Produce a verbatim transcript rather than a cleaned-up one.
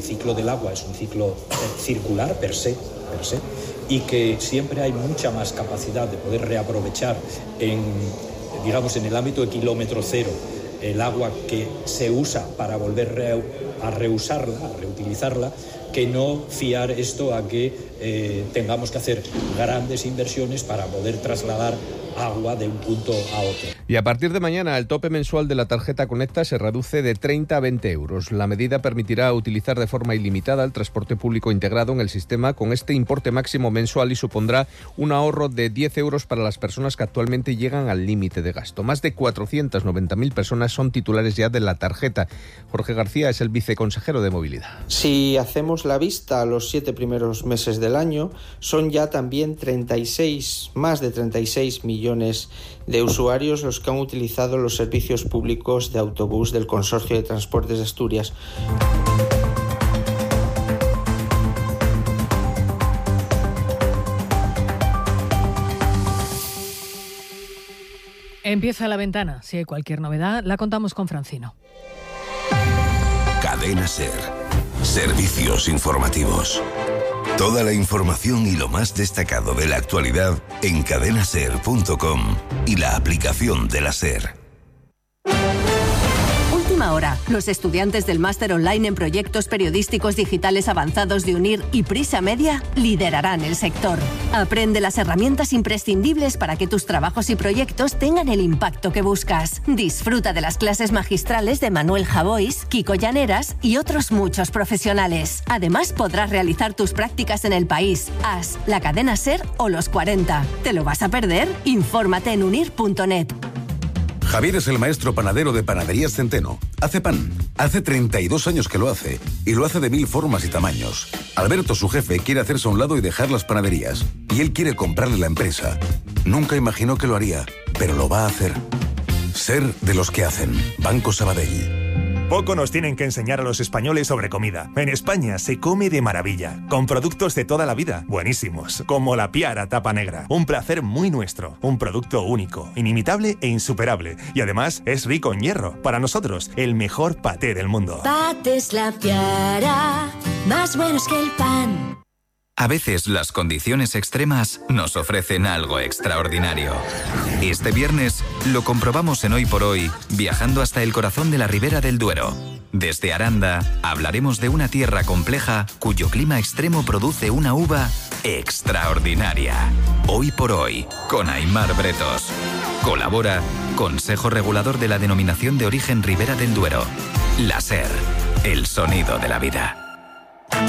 ciclo del agua es un ciclo circular per se, per se, y que siempre hay mucha más capacidad de poder reaprovechar en, digamos, en el ámbito de kilómetro cero el agua que se usa para volver a reusarla, a reutilizarla, que no fiar esto a que eh, tengamos que hacer grandes inversiones para poder trasladar agua de un punto a otro. Y a partir de mañana el tope mensual de la tarjeta Conecta se reduce de treinta a veinte euros. La medida permitirá utilizar de forma ilimitada el transporte público integrado en el sistema con este importe máximo mensual y supondrá un ahorro de diez euros para las personas que actualmente llegan al límite de gasto. Más de cuatrocientas noventa mil personas son titulares ya de la tarjeta. Jorge García es el viceconsejero de Movilidad. Si hacemos la vista a los siete primeros meses del año, son ya también treinta y seis, más de treinta y seis millones de usuarios los que han utilizado los servicios públicos de autobús del Consorcio de Transportes de Asturias. Empieza La Ventana. Si hay cualquier novedad, la contamos con Francino. Cadena SER. Servicios informativos. Toda la información y lo más destacado de la actualidad en cadena ser punto com y la aplicación de la SER. Última hora. Los estudiantes del máster online en proyectos periodísticos digitales avanzados de UNIR y Prisa Media liderarán el sector. Aprende las herramientas imprescindibles para que tus trabajos y proyectos tengan el impacto que buscas. Disfruta de las clases magistrales de Manuel Javois, Kiko Llaneras y otros muchos profesionales. Además, podrás realizar tus prácticas en el país, A S, la cadena SER o los cuarenta. ¿Te lo vas a perder? Infórmate en unir punto net. Javier es el maestro panadero de Panaderías Centeno. Hace pan. Hace treinta y dos años que lo hace. Y lo hace de mil formas y tamaños. Alberto, su jefe, quiere hacerse a un lado y dejar las panaderías. Y él quiere comprarle la empresa. Nunca imaginó que lo haría, pero lo va a hacer. Ser de los que hacen. Banco Sabadell. Poco nos tienen que enseñar a los españoles sobre comida. En España se come de maravilla, con productos de toda la vida, buenísimos, como la Piara Tapa Negra. Un placer muy nuestro, un producto único, inimitable e insuperable. Y además es rico en hierro. Para nosotros, el mejor paté del mundo. Patés La Piara, más buenos que el pan. A veces las condiciones extremas nos ofrecen algo extraordinario. Este viernes lo comprobamos en Hoy por Hoy, viajando hasta el corazón de la Ribera del Duero. Desde Aranda hablaremos de una tierra compleja cuyo clima extremo produce una uva extraordinaria. Hoy por Hoy, con Aimar Bretos. Colabora Consejo Regulador de la Denominación de Origen Ribera del Duero. La SER, el sonido de la vida.